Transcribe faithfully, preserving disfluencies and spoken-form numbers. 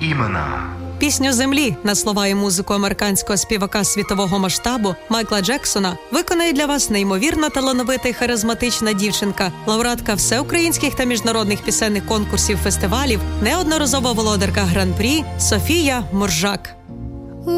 імена. Пісню «Землі» на слова і музику американського співака світового масштабу Майкла Джексона виконає для вас неймовірно талановита і харизматична дівчинка, лауреатка всеукраїнських та міжнародних пісенних конкурсів, фестивалів, неодноразова володарка гран-прі Софія Моржак.